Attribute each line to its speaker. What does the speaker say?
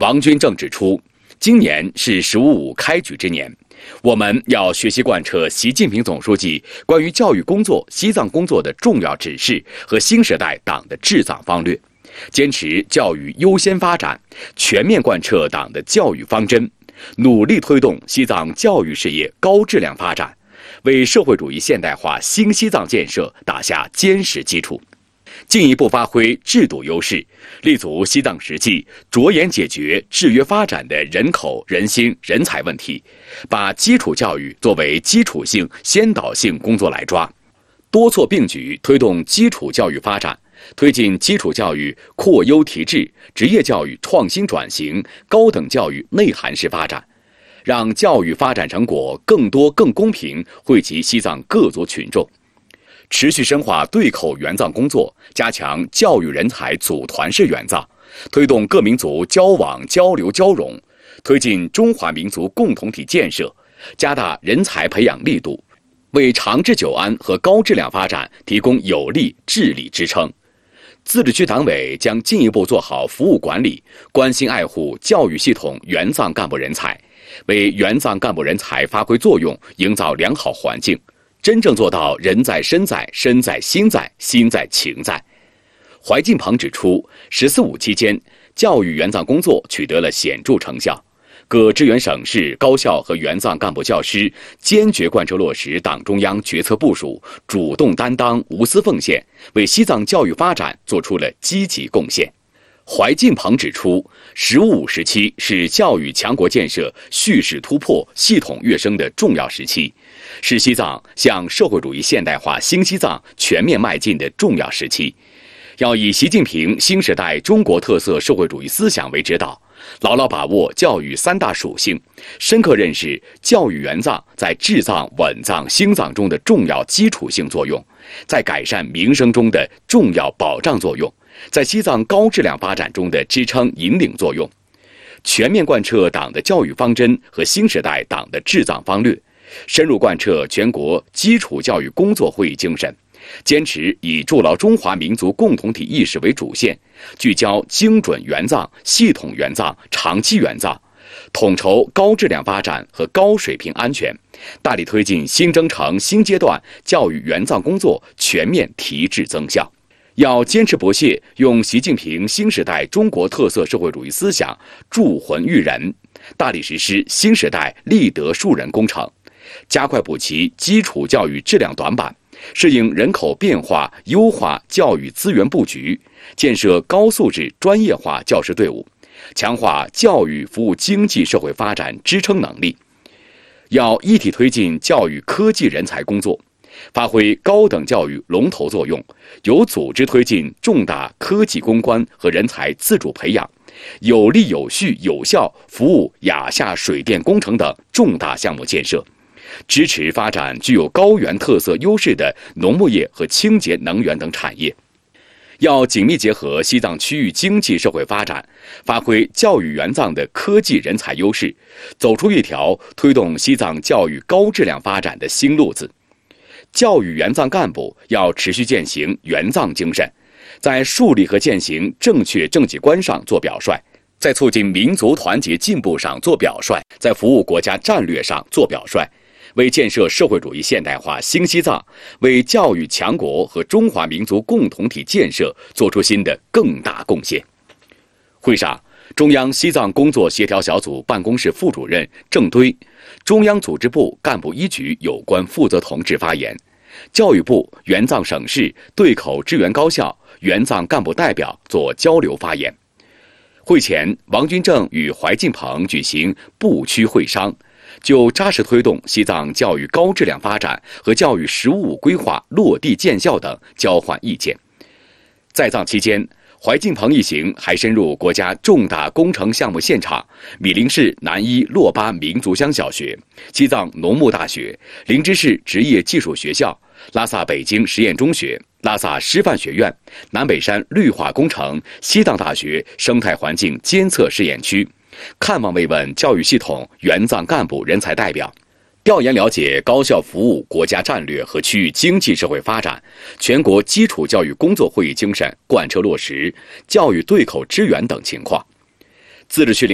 Speaker 1: 王军正指出，今年是“十五五”开局之年，我们要学习贯彻习近平总书记关于教育工作、西藏工作的重要指示和新时代党的治藏方略，坚持教育优先发展，全面贯彻党的教育方针，努力推动西藏教育事业高质量发展，为社会主义现代化新西藏建设打下坚实基础。进一步发挥制度优势，立足西藏实际，着眼解决制约发展的人口、人心、人才问题，把基础教育作为基础性、先导性工作来抓，多措并举推动基础教育发展，推进基础教育扩优提质、职业教育创新转型、高等教育内涵式发展，让教育发展成果更多、更公平惠及西藏各族群众。持续深化对口援藏工作，加强教育人才组团式援藏，推动各民族交往交流交融，推进中华民族共同体建设，加大人才培养力度，为长治久安和高质量发展提供有力治理支撑。自治区党委将进一步做好服务管理，关心爱护教育系统援藏干部人才，为援藏干部人才发挥作用营造良好环境，真正做到人在身在，身在心在，心在情在。怀进鹏指出，“14五”期间，教育援藏工作取得了显著成效。各支援省市高校和援藏干部教师坚决贯彻落实党中央决策部署，主动担当、无私奉献，为西藏教育发展做出了积极贡献。怀进鹏指出，“15五”时期是教育强国建设蓄势突破、系统跃升的重要时期，是西藏向社会主义现代化新西藏全面迈进的重要时期。要以习近平新时代中国特色社会主义思想为指导，牢牢把握教育三大属性，深刻认识教育援藏在治藏、稳藏、兴藏中的重要基础性作用，在改善民生中的重要保障作用，在西藏高质量发展中的支撑引领作用，全面贯彻党的教育方针和新时代党的治藏方略，深入贯彻全国基础教育工作会议精神，坚持以筑牢中华民族共同体意识为主线，聚焦精准援藏、系统援藏、长期援藏，统筹高质量发展和高水平安全，大力推进新征程新阶段教育援藏工作全面提质增效。要坚持不懈用习近平新时代中国特色社会主义思想铸魂育人，大力实施新时代立德树人工程，加快补齐基础教育质量短板，适应人口变化，优化教育资源布局，建设高素质专业化教师队伍，强化教育服务经济社会发展支撑能力。要一体推进教育科技人才工作，发挥高等教育龙头作用，有组织推进重大科技攻关和人才自主培养，有力有序有效服务雅夏水电工程等重大项目建设，支持发展具有高原特色优势的农牧业和清洁能源等产业。要紧密结合西藏区域经济社会发展，发挥教育援藏的科技人才优势，走出一条推动西藏教育高质量发展的新路子。教育援藏干部要持续践行援藏精神，在树立和践行正确政绩观上做表率，在促进民族团结进步上做表率，在服务国家战略上做表率，为建设社会主义现代化新西藏，为教育强国和中华民族共同体建设做出新的更大贡献。会上，中央西藏工作协调小组办公室副主任郑堆、中央组织部干部一局有关负责同志发言，教育部、援藏省市对口支援高校援藏干部代表做交流发言。会前，王军正与怀进鹏举行部区会商，就扎实推动西藏教育高质量发展和教育“15五”规划落地见效等交换意见。在藏期间，怀进鹏一行还深入国家重大工程项目现场，米林市南一洛巴民族乡小学、西藏农牧大学、林芝市职业技术学校、拉萨北京实验中学、拉萨师范学院、南北山绿化工程、西藏大学生态环境监测试验区，看望慰问教育系统援藏干部人才代表，调研了解高校服务国家战略和区域经济社会发展，全国基础教育工作会议精神贯彻落实，教育对口支援等情况。自治区